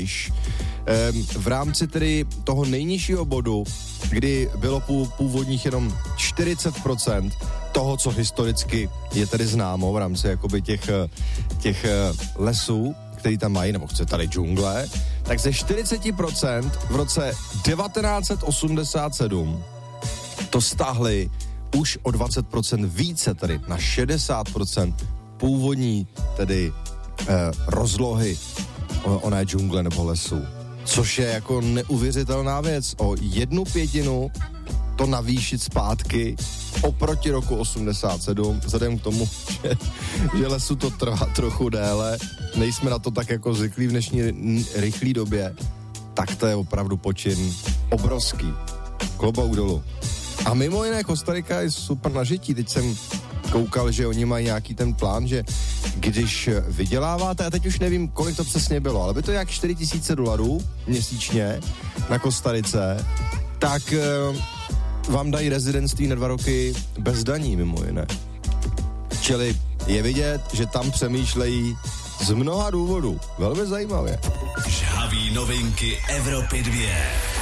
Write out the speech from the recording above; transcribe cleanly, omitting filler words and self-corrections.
když v rámci tedy toho nejnižšího bodu, kdy bylo původních jenom 40% toho, co historicky je tedy známo v rámci jakoby těch lesů, který tam mají, nebo chce tady džungle, tak ze 40% v roce 1987 to stáhli už o 20% více, tedy na 60% původní tedy rozlohy oné džungle nebo lesu. Což je jako neuvěřitelná věc. O 1/5 to navýšit zpátky oproti roku 87, vzhledem k tomu, že lesu to trvá trochu déle, nejsme na to tak jako zvyklí v dnešní rychlé době, tak to je opravdu počin obrovský. Klobouk dolů. A mimo jiné Kostarika je super na žití. Teď jsem koukal, že oni mají nějaký ten plán, že když vyděláváte, a teď už nevím, kolik to přesně bylo, ale by to jak $4,000 měsíčně na Kostarice, tak vám dají rezidentství na 2 roky bez daní, mimo jiné. Čili je vidět, že tam přemýšlejí z mnoha důvodů. Velmi zajímavě. Žhaví novinky Evropy 2.